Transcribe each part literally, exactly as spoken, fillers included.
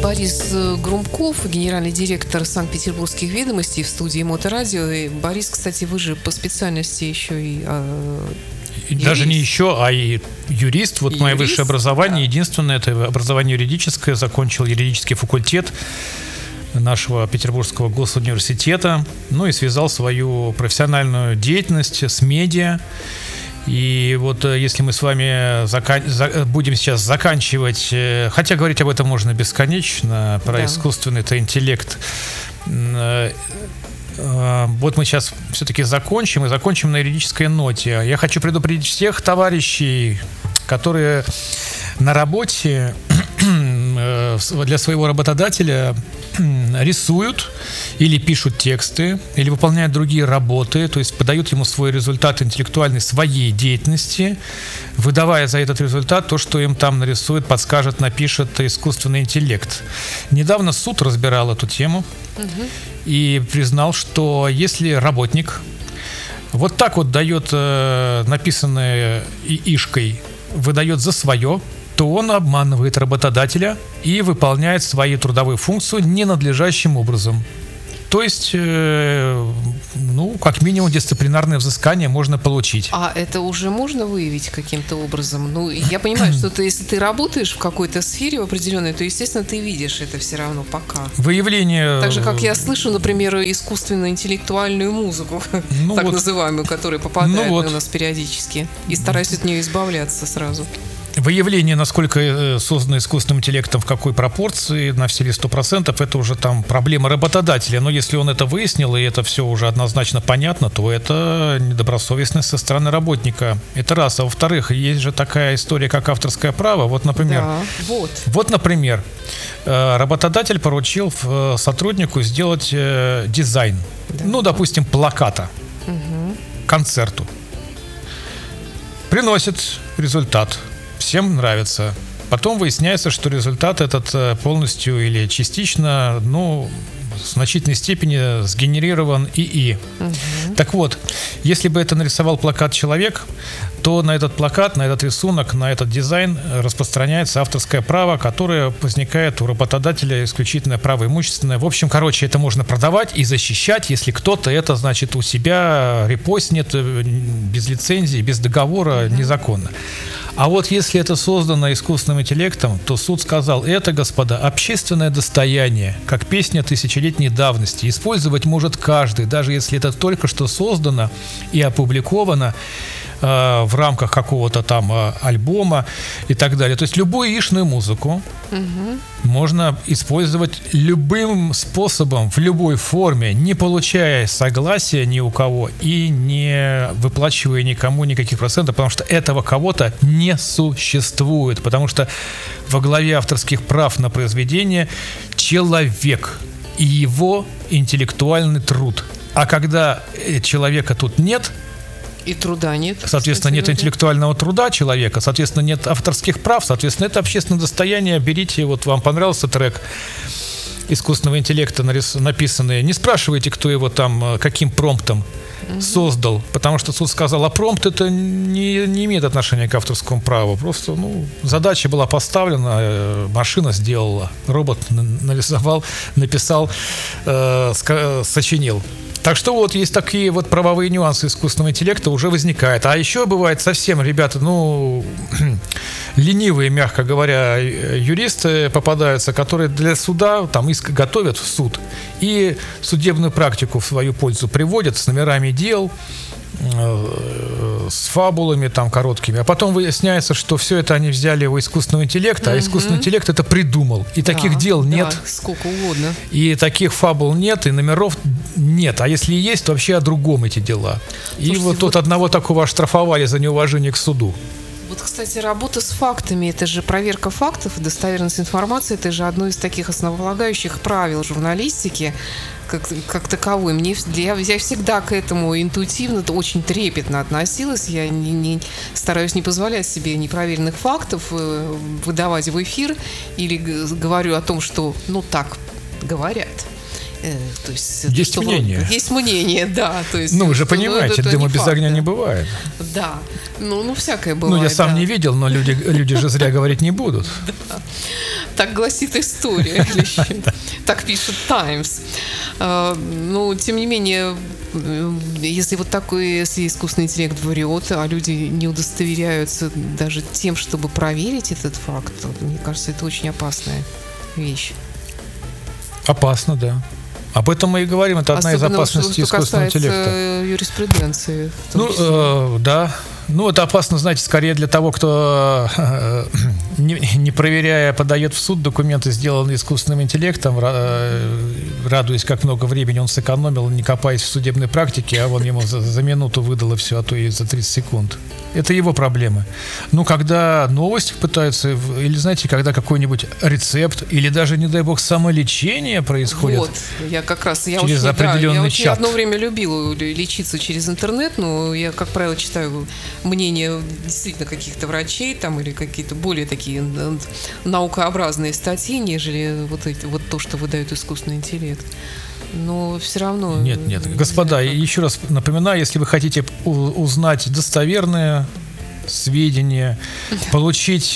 Борис Грумков, генеральный директор Санкт-Петербургских ведомостей в студии Моторадио. И, Борис, кстати, вы же по специальности еще и э, даже не еще, а и юрист. Вот и мое юрист, высшее образование, да. Единственное, это образование юридическое. Закончил юридический факультет нашего Петербургского госуниверситета. Ну и связал свою профессиональную деятельность с медиа. И вот если мы с вами закан... за... будем сейчас заканчивать, хотя говорить об этом можно бесконечно, про да. искусственный-то интеллект. Вот мы сейчас все-таки закончим, и закончим на юридической ноте. Я хочу предупредить всех товарищей, которые на работе для своего работодателя рисуют или пишут тексты, или выполняют другие работы, то есть подают ему свой результат интеллектуальной своей деятельности, выдавая за этот результат то, что им там нарисует, подскажет, напишет искусственный интеллект. Недавно суд разбирал эту тему угу. и признал, что если работник вот так вот дает э, написанное ИИшкой, выдает за свое, то он обманывает работодателя и выполняет свои трудовые функции ненадлежащим образом. То есть, э, ну, как минимум, дисциплинарное взыскание можно получить. А это уже можно выявить каким-то образом? Ну, я понимаю, что ты, если ты работаешь в какой-то сфере в определенной, то, естественно, ты видишь это все равно пока. Выявление... Так же, как я слышу, например, искусственно-интеллектуальную музыку, ну так вот, называемую, которая попадает ну вот. на нас периодически. И стараюсь от нее избавляться сразу. Выявление, насколько создано искусственным интеллектом, в какой пропорции, на все ли сто процентов, это уже там проблема работодателя. Но если он это выяснил, и это все уже однозначно понятно, то это недобросовестность со стороны работника. Это раз. А во-вторых, есть же такая история, как авторское право. Вот, например, да, вот. вот, например, работодатель поручил сотруднику сделать дизайн, да. ну, допустим, плаката, угу. концерту. Приносит результат. Всем нравится. Потом выясняется, что результат этот полностью или частично, ну, в значительной степени сгенерирован ИИ. Угу. Так вот, если бы это нарисовал плакат человек, то на этот плакат, на этот рисунок, на этот дизайн распространяется авторское право, которое возникает у работодателя, исключительное право имущественное. В общем, короче, это можно продавать и защищать, если кто-то это, значит, у себя репостнет без лицензии, без договора, угу. незаконно. А вот если это создано искусственным интеллектом, то суд сказал, это, господа, общественное достояние, как песня тысячелетней давности. Использовать может каждый, даже если это только что создано и опубликовано э, в рамках какого-то там э, альбома и так далее. То есть любую ишную музыку угу. можно использовать любым способом, в любой форме, не получая согласия ни у кого и не выплачивая никому никаких процентов, потому что этого кого-то не существует, потому что во главе авторских прав на произведение человек и его интеллектуальный труд. А когда человека тут нет, и труда нет. Соответственно, нет интеллектуального труда человека, соответственно, нет авторских прав, соответственно, это общественное достояние. Берите, вот вам понравился трек искусственного интеллекта написанный, не спрашивайте, кто его там, каким промптом угу. создал, потому что суд сказал, а промпт это не, не имеет отношения к авторскому праву, просто ну, задача была поставлена, машина сделала, робот нарисовал, написал, э, сочинил. Так что вот есть такие вот правовые нюансы искусственного интеллекта уже возникают. А еще бывает совсем, ребята, ну, ленивые, мягко говоря, юристы попадаются, которые для суда там иск готовят в суд и судебную практику в свою пользу приводят с номерами дел, с фабулами там короткими, а потом выясняется, что все это они взяли у искусственного интеллекта, а искусственный mm-hmm. интеллект это придумал. И да, таких дел нет. Да, сколько угодно. И таких фабул нет, и номеров нет. А если и есть, то вообще о другом эти дела. Слушайте, и вот тут вот одного такого оштрафовали за неуважение к суду. Вот, кстати, работа с фактами, это же проверка фактов, достоверность информации, это же одно из таких основополагающих правил журналистики, как, как таковой. Мне, я, я всегда к этому интуитивно, очень трепетно относилась. Я не, не, стараюсь не позволять себе непроверенных фактов выдавать в эфир или говорю о том, что, ну, так говорят. Э, то есть, есть что мнение. Вроде, есть мнение, да. То есть, ну, вы же что, понимаете, ну, дыма без факт, огня да. не бывает. Да, ну, ну всякое бывает. Ну, я сам да. не видел, но люди, люди же зря говорить не будут. Да. Так гласит история. Так пишет Times. Ну, тем не менее, если вот такой, если искусственный интеллект врет, а люди не удостоверяются даже тем, чтобы проверить этот факт, мне кажется, это очень опасная вещь. Опасно, да. Об этом мы и говорим. Это одна Особенно, из опасностей что, искусственного интеллекта. Юриспруденции. Ну, э, да. Ну, это опасно, знаете, скорее для того, кто, э, не, не проверяя, подает в суд документы, сделанные искусственным интеллектом, э, радуясь, как много времени он сэкономил, не копаясь в судебной практике, а он ему за, за минуту выдало все, а то и за тридцать секунд. Это его проблемы. Ну, когда новости пытаются, или, знаете, когда какой-нибудь рецепт, или даже, не дай бог, самолечение происходит. Вот, я как раз, я через очень, определенный да, я очень чат. одно время любила лечиться через интернет, но я, как правило, читаю мнения действительно каких-то врачей там или какие-то более такие наукообразные статьи, нежели вот, эти, вот то, что выдает искусственный интеллект. Но все равно... Нет, нет. Господа, еще раз напоминаю, если вы хотите узнать достоверные сведения, получить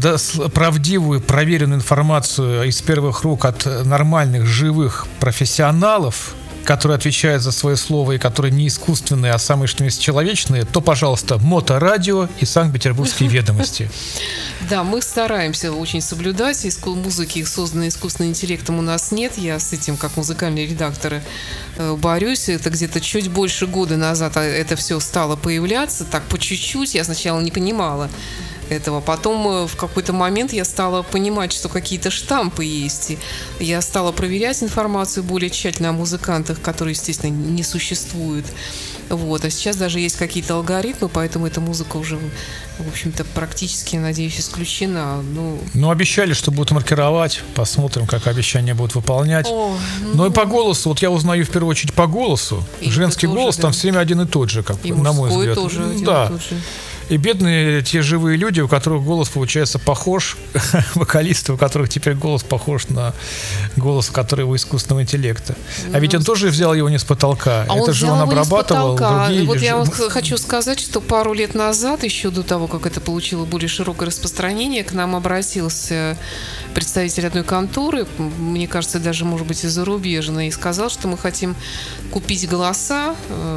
правдивую, проверенную информацию из первых рук от нормальных, живых профессионалов, которые отвечают за свое слово и которые не искусственные, а самые что есть человечные, то, пожалуйста, Моторадио и Санкт-Петербургские ведомости. Да, мы стараемся очень соблюдать. Музыки, созданные искусственным интеллектом, у нас нет. Я с этим, как музыкальный редактор, борюсь. Это где-то чуть больше года назад это все стало появляться. Так, по чуть-чуть. Я сначала не понимала этого. Потом в какой-то момент я стала понимать, что какие-то штампы есть. И я стала проверять информацию более тщательно о музыкантах, которые, естественно, не существуют. Вот. А сейчас даже есть какие-то алгоритмы, поэтому эта музыка уже, в общем-то, практически, надеюсь, исключена. Ну, ну обещали, что будут маркировать. Посмотрим, как обещания будут выполнять. О, ну... Но и по голосу. Вот я узнаю в первую очередь по голосу. И Женский голос тоже, там да. все время один и тот же, как, и на мой мужской взгляд. тоже один да. и тот же. И бедные те живые люди, у которых голос получается похож, вокалисты, у которых теперь голос похож на голос, который у искусственного интеллекта. А ну, ведь он тоже взял его не с потолка. А Это он же он обрабатывал другие. Вот я вам хочу сказать, что пару лет назад, еще до того, как это получило более широкое распространение, к нам обратился представитель одной конторы, мне кажется, даже, может быть, и зарубежной, и сказал, что мы хотим купить голоса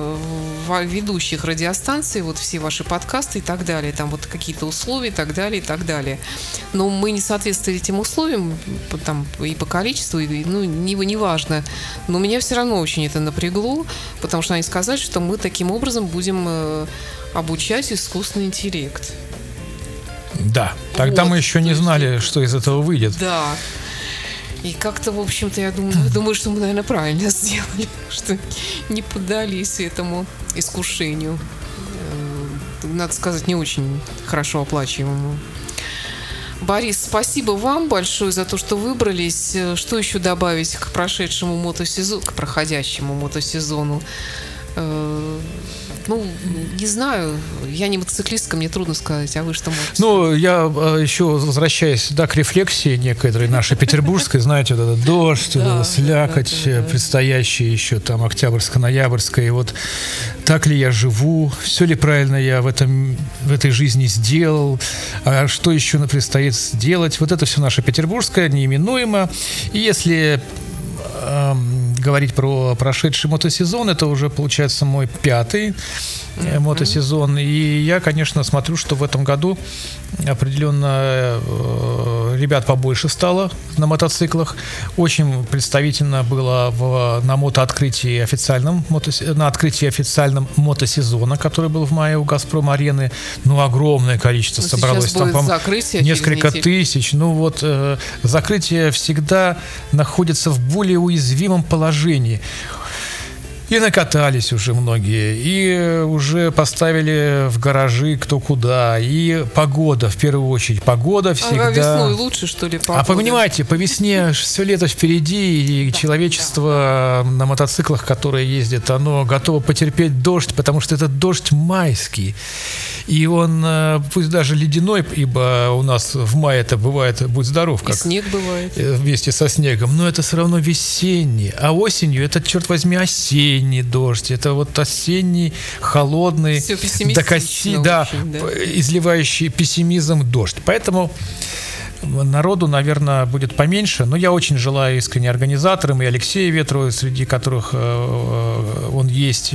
ведущих радиостанций, вот все ваши подкасты и так далее, там вот какие-то условия и так далее, и так далее. Но мы не соответствовали этим условиям там, и по количеству, и, ну, не, не важно. Но меня все равно очень это напрягло, потому что они сказали, что мы таким образом будем э, обучать искусственный интеллект. Да, тогда вот, мы еще не знали, есть... что из этого выйдет. Да. И как-то, в общем-то, я думаю, думаю, что мы, наверное, правильно сделали, что не поддались этому искушению. Надо сказать, не очень хорошо оплачиваемому. Борис, спасибо вам большое за то, что выбрались. Что еще добавить к прошедшему мотосезону, к проходящему мотосезону? Ну, не знаю, я не мотоциклистка, мне трудно сказать, а вы что можете? Ну, я еще возвращаясь, да, к рефлексии некоторой нашей петербургской, знаете, вот этот дождь, вот эта слякоть, предстоящая еще там октябрьско-ноябрьская, и вот так ли я живу, все ли правильно я в, этом, в этой жизни сделал, а что еще предстоит сделать, вот это все наше петербургское, неименуемо, и если... Эм, говорить про прошедший мотосезон, это уже, получается, мой пятый mm-hmm. мотосезон. И я, конечно, смотрю, что в этом году определенно э, ребят побольше стало на мотоциклах. Очень представительно было в, на мотооткрытии официальном, мотос, на открытии официальном мотосезона, который был в мае у «Газпром-арены». Ну, огромное количество Но собралось. Там, по несколько тысяч. Ну, вот э, закрытие всегда находится в более уязвимом положении. И накатались уже многие, и уже поставили в гаражи кто куда, и погода, в первую очередь, погода всегда... А весной лучше, что ли, погода? А понимаете, по весне все лето впереди, и да, человечество да. на мотоциклах, которые ездят, оно готово потерпеть дождь, потому что это дождь майский. И он, пусть даже ледяной, ибо у нас в мае это бывает, будь здоров, как и снег бывает. Вместе со снегом, но это все равно весенний. А осенью это, черт возьми, осенний дождь. Это вот осенний, холодный, все пессимистично, да, очень, да, изливающий пессимизм дождь. Поэтому народу, наверное, будет поменьше, но я очень желаю искренне организаторам и Алексею Ветрову, среди которых он есть,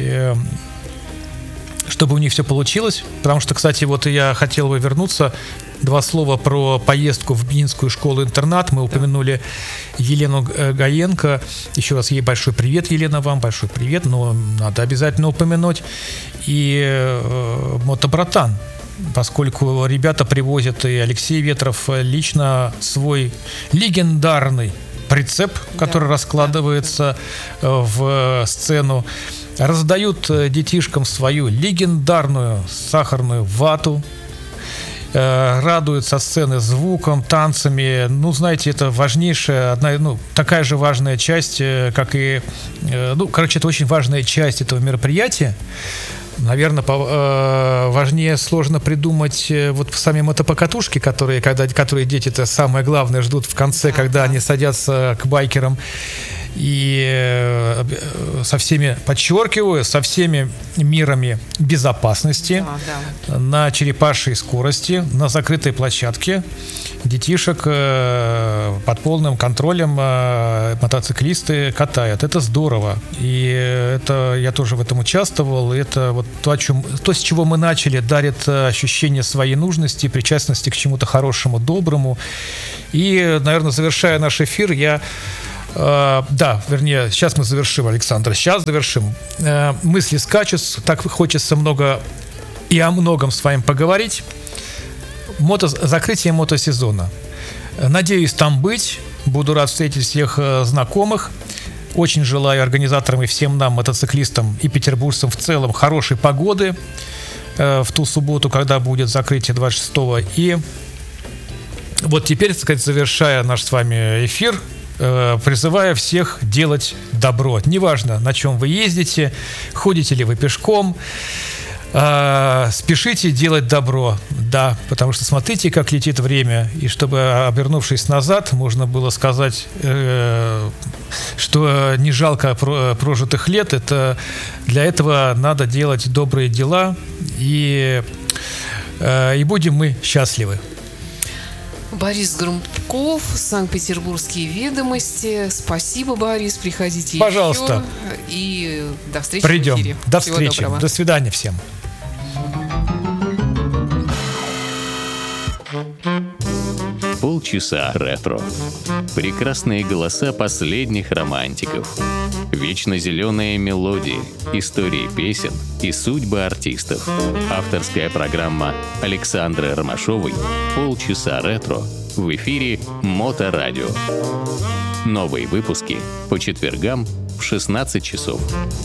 чтобы у них все получилось. Потому что, кстати, вот я хотел бы вернуться. Два слова про поездку в Бинскую школу-интернат. Мы упомянули Елену Гаенко. Еще раз ей большой привет, Елена, вам большой привет. Но надо обязательно упомянуть и э, Мотобратан, поскольку ребята привозят, и Алексей Ветров лично свой легендарный прицеп, который да, раскладывается да. в сцену. Раздают детишкам свою легендарную сахарную вату, э, радуют со сцены звуком, танцами. Ну, знаете, это важнейшая, одна, ну, такая же важная часть, э, как и... Э, ну, короче, это очень важная часть этого мероприятия. Наверное, по, э, важнее сложно придумать э, вот сами мотопокатушки, которые, когда, которые дети, это самое главное, ждут в конце, когда они садятся к байкерам. И э, со всеми, подчеркиваю, со всеми мерами безопасности, да, да. на черепашьей скорости, на закрытой площадке детишек э, под полным контролем э, мотоциклисты катают. Это здорово. И это я тоже в этом участвовал. Это вот то, о чем, то, с чего мы начали, дарит ощущение своей нужности, причастности к чему-то хорошему, доброму. И, наверное, завершая наш эфир, я Uh, да, вернее, сейчас мы завершим, Александр, сейчас завершим. Uh, мысли скачут, так хочется много и о многом с вами поговорить. Мото, закрытие мотосезона. Надеюсь там быть, буду рад встретить всех uh, знакомых. Очень желаю организаторам и всем нам, мотоциклистам и петербуржцам в целом, хорошей погоды uh, в ту субботу, когда будет закрытие двадцать шестого. И вот теперь, так сказать, завершая наш с вами эфир, призывая всех делать добро. Неважно, на чем вы ездите, ходите ли вы пешком, э, спешите делать добро. Да, потому что смотрите, как летит время. И чтобы, обернувшись назад, можно было сказать, э, что не жалко прожитых лет. Это, для этого надо делать добрые дела. И, э, и будем мы счастливы. Борис Громков, Санкт-Петербургские ведомости. Спасибо, Борис, приходите Пожалуйста. еще. И до встречи Придем. в эфире. До Всего встречи. доброго. До свидания всем. Полчаса ретро. Прекрасные голоса последних романтиков. Вечно зеленые мелодии, истории песен и судьбы артистов. Авторская программа Александры Ромашовой «Полчаса ретро» в эфире Моторадио. Новые выпуски по четвергам в шестнадцать часов.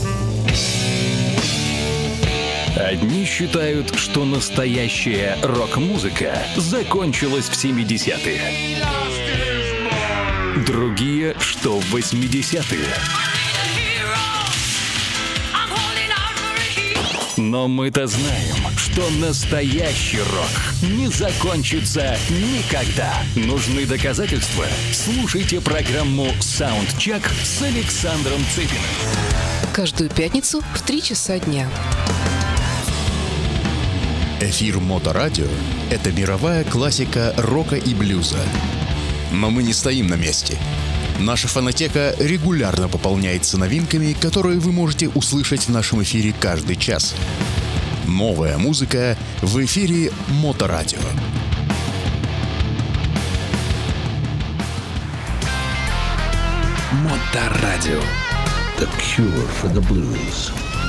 Одни считают, что настоящая рок-музыка закончилась в семидесятые. Другие, что в восьмидесятые. Но мы-то знаем, что настоящий рок не закончится никогда. Нужны доказательства? Слушайте программу «Саундчек» с Александром Цыпиным. Каждую пятницу в три часа дня. Эфир Моторадио – это мировая классика рока и блюза. Но мы не стоим на месте. Наша фонотека регулярно пополняется новинками, которые вы можете услышать в нашем эфире каждый час. Новая музыка в эфире Моторадио. Моторадио. The cure for the blues.